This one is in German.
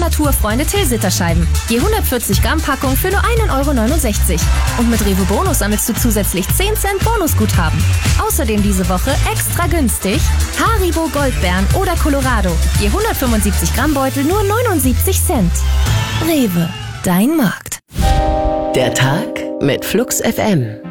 Naturfreunde Tilsiter-Scheiben. Je 140 Gramm Packung für nur 1,69 €. Und mit Rewe Bonus sammelst du zusätzlich 10 Cent Bonusguthaben. Außerdem diese Woche extra günstig Haribo Goldbeeren oder Colorado. Je 175 Gramm Beutel nur 79 Cent. Rewe, dein Markt. Der Tag mit Flux FM.